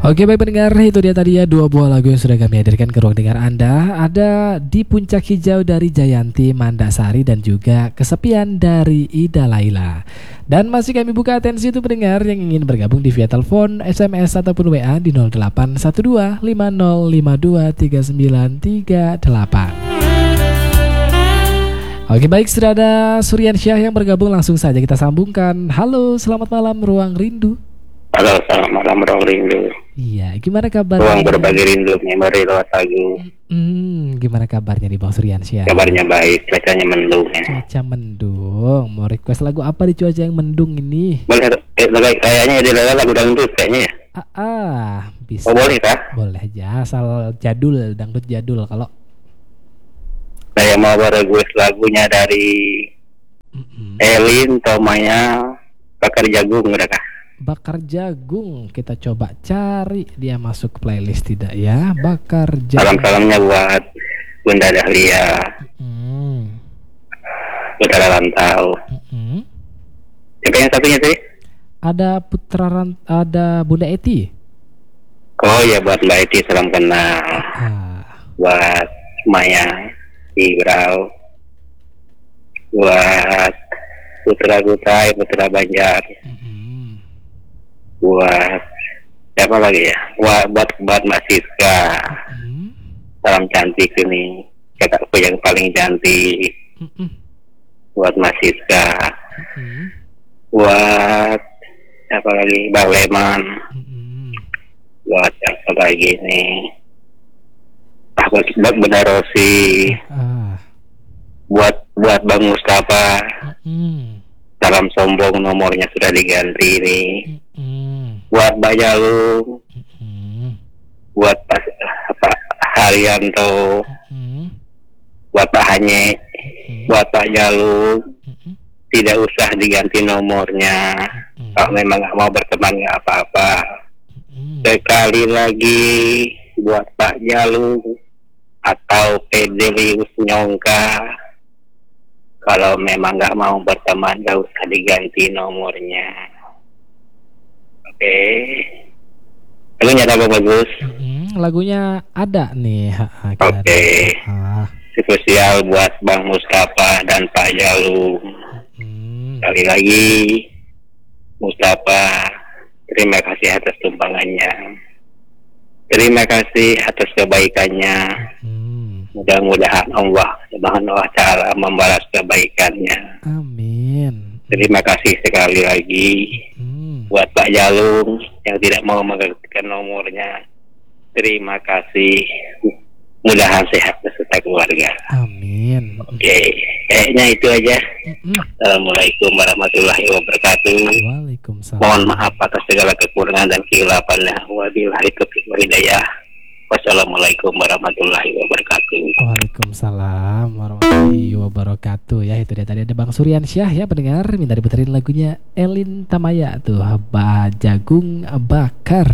Oke baik pendengar, itu dia tadi ya dua buah lagu yang sudah kami hadirkan ke ruang dengar Anda. Ada Di Puncak Hijau dari Jayanti Mandasari dan juga Kesepian dari Ida Laila. Dan masih kami buka atensi untuk pendengar yang ingin bergabung di via telepon, SMS ataupun WA di 0812 5052 3938. Oke baik, sudah ada Suryansyah yang bergabung, langsung saja kita sambungkan. Halo, selamat malam Ruang Rindu. Halo, selamat malam Ruang Rindu. Iya, gimana kabarnya? Ruang berbagi rindu, memori lewat lagu. Gimana kabarnya di Bang Suryansyah? Kabarnya baik, cuacanya mendung ya. Cuaca mendung. Mau request lagu apa di cuaca yang mendung ini? Boleh, kayaknya di lagu dangdut kayaknya ya. Bisa. Oh boleh kah? Boleh aja, asal jadul, dangdut jadul. Kalau saya mau request lagunya dari Elin Tomaya Bakar Jagung, udah kah? Bakar Jagung, kita coba cari dia masuk ke playlist tidak ya? Bakar Jagung. Salam-salamnya buat Bunda Dahlia, Saudara Rantau. Siapa yang satunya sih? Ada ada Bunda Eti. Oh ya, buat Mbak Eti salam kenal. Buat Maya Ibrau, buat Putra Kutai, Putra Banjar. Buat siapa lagi ya? Buat Mbak Siska. Salam cantik ini, kakakku yang paling cantik. Buat Mbak Siska. Buat siapa lagi? Bang Leman. Buat siapa lagi nih? Buat Bunda Rosi. Buat Bang Mustafa. Salam sombong, nomornya sudah diganti nih. Buat Mbak Jalung, buat Pak Haryanto, buat Pak Hanye, buat Pak Jalung, tidak usah diganti nomornya. Kalau memang nggak mau berteman nggak apa-apa. Sekali lagi buat Pak Jalung atau Pedelius Nyongka, kalau memang nggak mau berteman nggak usah diganti nomornya. Oke. Lagunya apa bagus? Lagunya ada nih. Oke. Spesial buat Bang Mustafa dan Pak Jalung. Sekali lagi Mustafa, terima kasih atas tumpangannya. Terima kasih atas kebaikannya. Mudah-mudahan Allah Subhanahu wa Ta'ala membalas kebaikannya. Amin. Terima kasih sekali lagi buat Pak Jalung yang tidak mau menggantikan nomornya. Terima kasih. Mudahan sehat beserta keluarga. Amin. Oke, kayaknya itu aja. Assalamualaikum warahmatullahi wabarakatuh. Waalaikumsalam. Mohon maaf atas segala kekurangan dan kehilafannya. Wabillahi taufiq wal hidayah. Wassalamualaikum warahmatullahi wabarakatuh. Waalaikumsalam warahmatullahi wabarakatuh. Ya itu dia tadi ada Bang Suryansyah ya pendengar, minta diputerin lagunya Elin Tamaya tuh, Jagung Bakar.